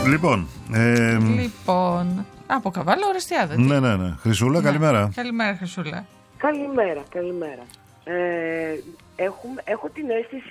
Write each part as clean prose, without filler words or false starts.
Λοιπόν, από Καβάλα, Ορεστιάδε. Ναι. Χρυσούλα, καλημέρα. Καλημέρα, Χρυσούλα. Καλημέρα. Έχω την αίσθηση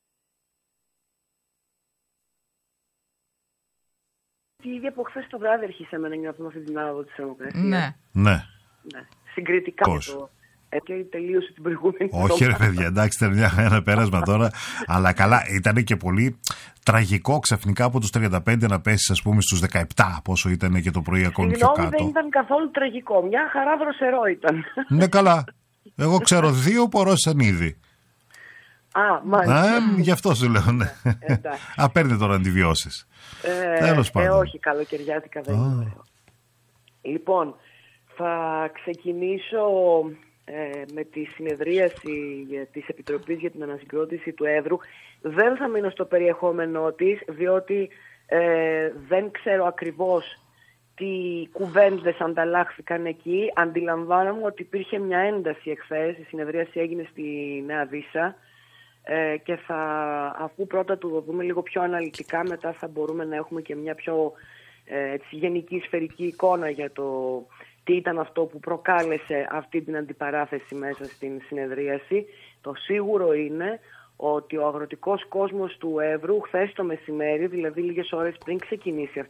ότι ήδη από χθες το βράδυ αρχίσαμε να νιώθουμε αυτή την άνοδο της θερμοκρασίας. Ναι. Συγκριτικά με το... Και τελείωσε την προηγούμενη. Όχι ρε παιδιά, εντάξει, ήταν ένα πέρασμα τώρα. Αλλά καλά, ήταν και πολύ τραγικό ξαφνικά από τους 35 να πέσεις, ας πούμε, στους 17, πόσο ήταν και το πρωί ακόμη πιο κάτω. Δεν ήταν καθόλου τραγικό. Μια χαρά δροσερό ήταν. Ναι, καλά. Εγώ ξέρω 2 που αρρώστησαν ήδη. Μάλιστα. Γι' αυτό σου λέω, ναι. Παίρνετε τώρα αντιβιώσεις. Τέλος πάντων. Όχι, καλοκαιριάτικα δεν είναι ωραίο. Λοιπόν, θα ξεκινήσω με τη συνεδρίαση της Επιτροπής για την Ανασυγκρότηση του Εύρου. Δεν θα μείνω στο περιεχόμενό της, διότι δεν ξέρω ακριβώς τι κουβέντες ανταλλάχθηκαν εκεί. Αντιλαμβάνομαι ότι υπήρχε μια ένταση εχθές. Η συνεδρίαση έγινε στη Νέα Δίσα και αφού πρώτα το δούμε λίγο πιο αναλυτικά, μετά θα μπορούμε να έχουμε και μια πιο γενική σφαιρική εικόνα για το τι ήταν αυτό που προκάλεσε αυτή την αντιπαράθεση μέσα στην συνεδρίαση. Το σίγουρο είναι ότι ο αγροτικός κόσμος του Εύρου χθες το μεσημέρι, δηλαδή λίγες ώρες πριν ξεκινήσει αυτή